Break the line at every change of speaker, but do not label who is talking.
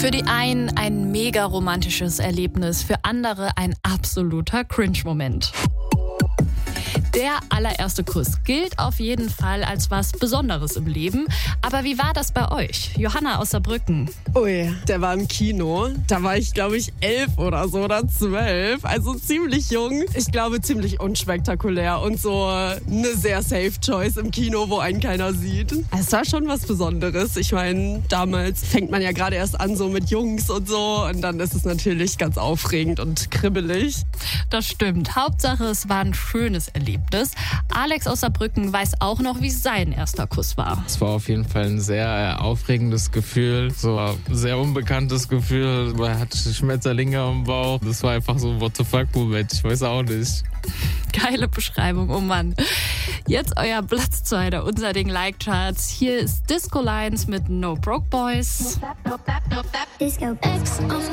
Für die einen ein mega romantisches Erlebnis, für andere ein absoluter Cringe-Moment. Der allererste Kuss gilt auf jeden Fall als was Besonderes im Leben. Aber wie war das bei euch? Johanna aus Saarbrücken.
Ui, der war im Kino. Da war ich, glaube ich, 11 oder so oder 12. Also ziemlich jung. Ich glaube, ziemlich unspektakulär und so eine sehr safe Choice im Kino, wo einen keiner sieht. Es war schon was Besonderes. Ich meine, damals fängt man ja gerade erst an so mit Jungs und so. Und dann ist es natürlich ganz aufregend und kribbelig.
Das stimmt. Hauptsache, es war ein schönes Erlebnis. Alex aus Saarbrücken weiß auch noch, wie sein erster Kuss war.
Es war auf jeden Fall ein sehr aufregendes Gefühl, so ein sehr unbekanntes Gefühl. Man hatte Schmetterlinge am Bauch. Das war einfach so ein What the fuck Moment. Ich weiß auch nicht.
Geile Beschreibung, oh Mann. Jetzt euer Platz 2 der Unser Ding Like-Charts. Hier ist Disco Lines mit No Broke Boys.
Disco X on